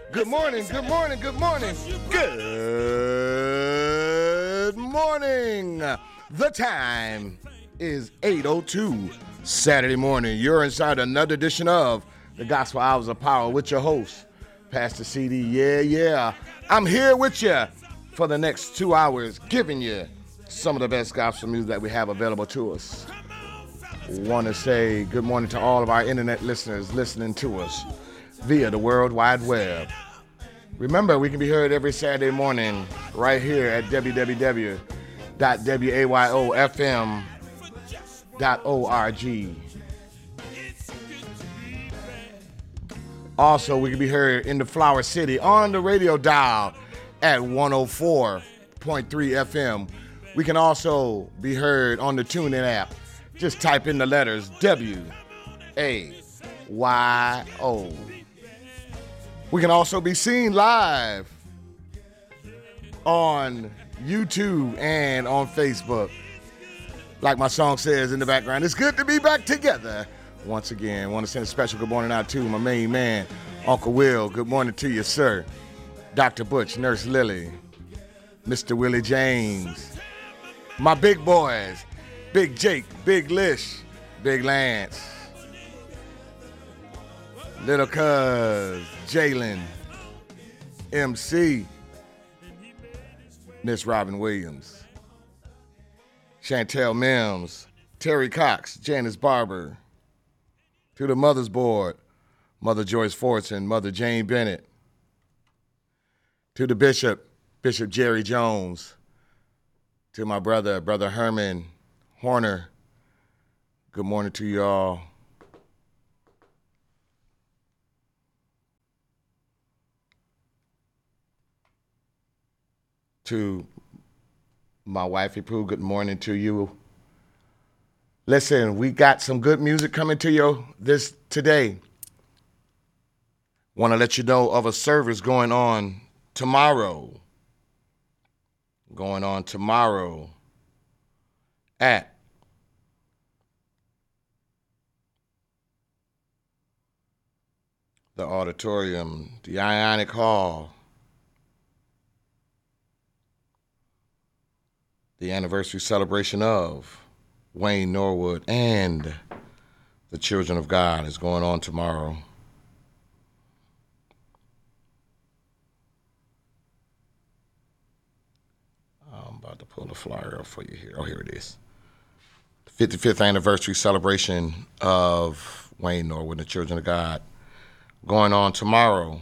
Good morning, good morning, good morning. Good morning. The time is 8:02 Saturday morning. You're inside another edition of the Gospel Hours of Power with your host, Pastor CD. Yeah. I'm here with you for the next 2 hours, giving you some of the best gospel music that we have available to us. Want to say good morning to all of our internet listeners listening to us via the World Wide Web. Remember, we can be heard every Saturday morning right here at www.wayofm.org. Also, we can be heard in the Flower City on the radio dial at 104.3 FM. We can also be heard on the TuneIn app. Just type in the letters W-A-Y-O. We can also be seen live on YouTube and on Facebook. Like my song says in the background, it's good to be back together. Once again, I want to send a special good morning out to my main man, Uncle Will. Good morning to you, sir. Dr. Butch, Nurse Lily, Mr. Willie James, my big boys, Big Jake, Big Lish, Big Lance, Little Cuz, Jalen, MC, Miss Robin Williams, Chantel Mims, Terry Cox, Janice Barber, to the Mother's Board, Mother Joyce Fortson, Mother Jane Bennett, to the Bishop, Bishop Jerry Jones, to my brother, Brother Herman Horner, good morning to you all. To my wifey Pooh, good morning to you. Listen, we got some good music coming to you today. Want to let you know of a service going on tomorrow. At the auditorium, the Ionic Hall. The anniversary celebration of Wayne Norwood and the Children of God is going on tomorrow. I'm about to pull the flyer up for you here. Oh, here it is. 55th anniversary celebration of Wayne Norwood and the Children of God going on tomorrow,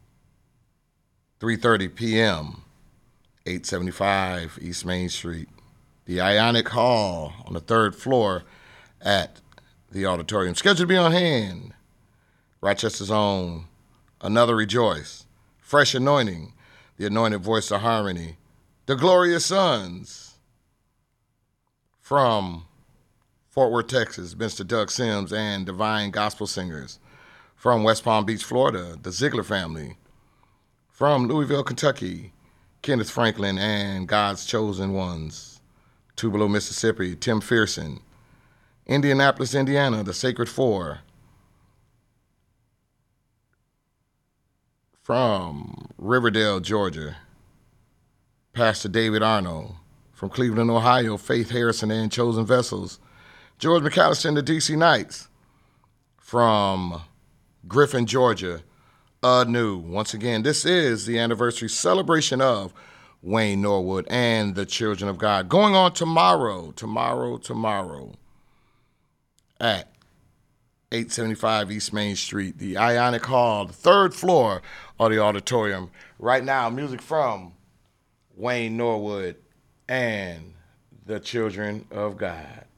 3:30 p.m., 875 East Main Street, the Ionic Hall on the third floor at the auditorium. Scheduled to be on hand. Rochester's own Another Rejoice, Fresh Anointing, the Anointed Voice of Harmony, the Glorious Sons from Fort Worth, Texas, Mr. Doug Sims and Divine Gospel Singers. From West Palm Beach, Florida, the Ziegler family. From Louisville, Kentucky, Kenneth Franklin and God's Chosen Ones. Tupelo, Mississippi, Tim Fearson. Indianapolis, Indiana, the Sacred Four. From Riverdale, Georgia, Pastor David Arnold. From Cleveland, Ohio, Faith Harrison and Chosen Vessels. George McAllister and the DC Knights. From Griffin, Georgia, anew. Once again, this is the anniversary celebration of Wayne Norwood and the Children of God. Going on tomorrow at 875 East Main Street, the Ionic Hall, the third floor of the auditorium. Right now, music from Wayne Norwood and the Children of God.